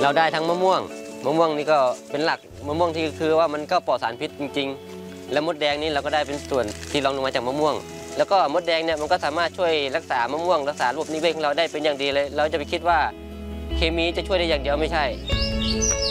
เราได้ทั้งมะม่วงนี่ก็เป็นหลักมะม่วงที่คือว่ามันก็ปลอดสารพิษจริงๆแล้วมดแดงนี่เราก็ได้เป็นส่วนที่รองลงมาจากมะม่วงแล้วก็มดแดงเนี่ยมันก็สามารถช่วยรักษามะม่วงรักษาระบบนิเวศของเราได้เป็นอย่างดีเลยเราจะไปคิดว่าเคมีจะช่วยได้อย่างเดียวไม่ใช่